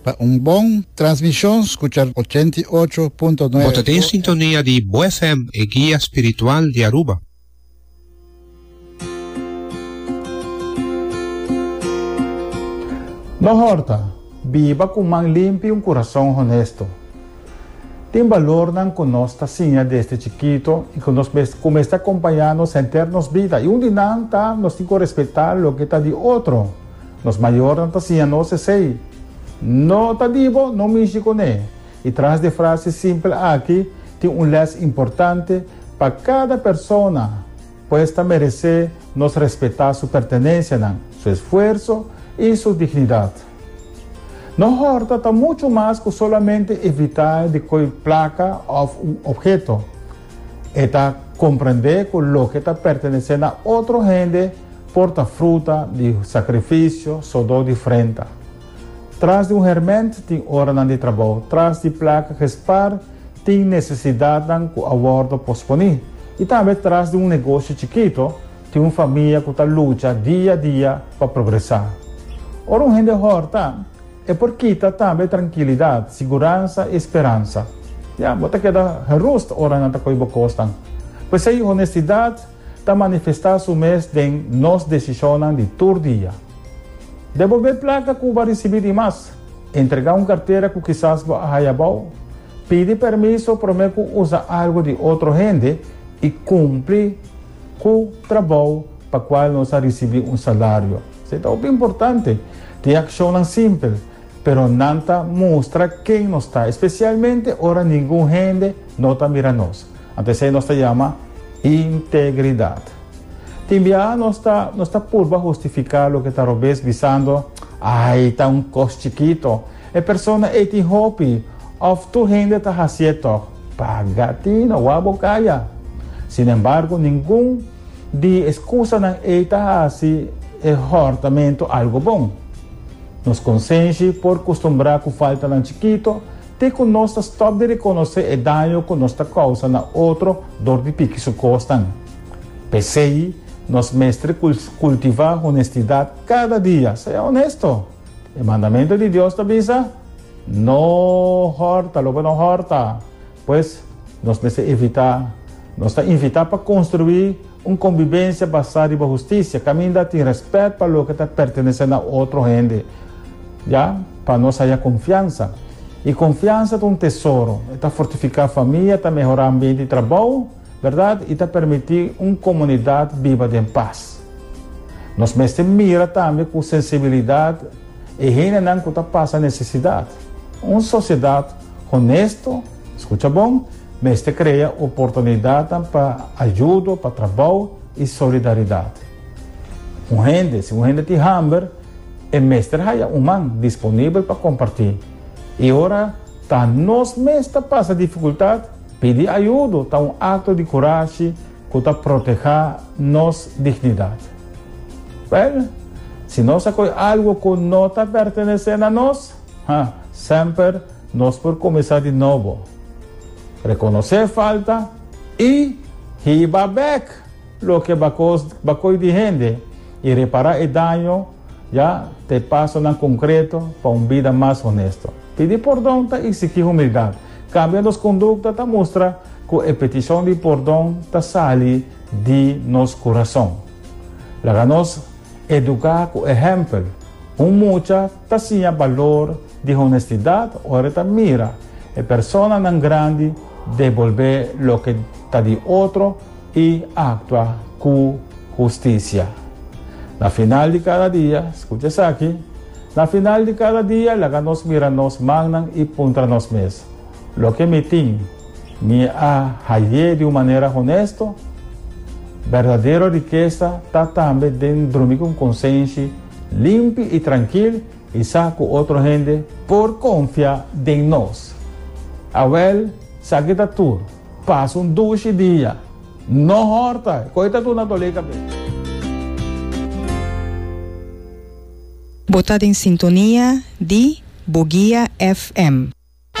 Para un buen transmisión, escuchar 88.9. Bota en sintonía de Bo FM, el guía espiritual de Aruba. No horta, viva con man limpio y un corazón honesto. Ten valor nan con nuestra seña desde chiquito y con nos como está acompañando sentirnos vida. Y un día nos tiene que respetar lo que está de otro. Nos mayores no se sei. No está vivo, no me con él. Y tras de frase simple aquí, tiene un les importante para cada persona. Pues merece nos respetar su pertenencia, su esfuerzo y su dignidad. No horta mucho más que solamente evitar de que placa o un objeto. Está comprender que lo que está perteneciendo a otra gente porta fruta de sacrificio, todo diferente. Tras de un germen, tem hora de trabalho. Tras de placa respar, tem necessidade que o abordo posponer. E também tras de um negócio chiquito, tem uma família que está luta dia a dia para progressar. Ora, um gente horta é porque está também tranquilidade, segurança e esperança. Já, bota que dá rosto ora não está coibo costan. Pois aí, honestidade está manifestar o mês de nos decisões de todo dia. Devolver placa que vai receber mais, entregar uma carteira que quizás vai arraiabau, pedir permisso para mim usar algo de outra gente e cumprir com o trabalho para o qual nós recebemos um salário. Isso é bem importante. Tem ação simples, mas não mostra quem nós está, especialmente ora nenhum gente não está mirando nós. Então isso nós chama integridade. Também não está por justificar o que está visando. Ai, está um costo chiquito. A pessoa tem hobby. Of tu gente está fazendo. Pagatino, wabocaya. Sin embargo, nenhum de excusa não está assim é hortamento algo bom. Nos consciente por costumbrar com falta de chiquito, tem que nós stop de reconhecer o dano que nós causa na outro dor de pique su costan. Pensei nos mestre cultivar honestidade cada dia. Seja honesto. O mandamento de Deus te avisa: não horta, logo não horta. Pois, nós necessitamos evitar, nós invitar para construir uma convivência baseada na justiça, caminho de respeito para o que está pertencendo a outra gente. Já? Para nós haya confiança. E confiança é um tesouro. Está fortificar a família, está melhorar o ambiente de trabalho, verdade? E está permitir uma comunidade viva de paz. Nós mesmo mira também com sensibilidade e gente não que está passando necessidade. Uma sociedade honesta, escuta bom, mas cria oportunidade para ajuda, para trabalho e solidariedade. Se um gente tem hambre, é mestre há humano disponível para compartilhar. E ora, tá nós mesmos passa dificuldade, pedir ajuda, tá um ato de coragem que está proteger nossa dignidade. Well, se nós acolhemos algo que não está pertencendo a nós, sempre nós por começar de novo. Reconhecer falta e give back o que bacoi de gente e reparar o dano, já te passa no concreto para uma vida mais honesta. Pedir perdão e exigir humildade. Cambiando as condutas mostra que a petição de perdão sai de nosso coração. Lá nós educar com exemplo. Muita tinha valor de honestidade, ora mira. A pessoa não grande devolver o que está de outro e actuar com justiça. Na final de cada dia, escuta isso aqui, na final de cada dia, lá nós mira nós magnan e contra nós mesmos. O que me tem, me arraie de uma maneira honesta, verdadeira riqueza está também dentro de dormir com consciência limpo e tranquilo e saco outra gente por confiar em nós. Awel, sabe que tudo, passa duche dia, não horta, coita tu na toleca. Botada em sintonia de Boguia FM.